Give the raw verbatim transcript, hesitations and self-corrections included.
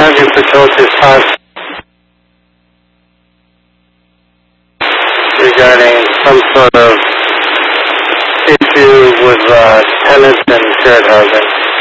have you patrol to five regarding some sort of issue with uh, tenants and shared housing.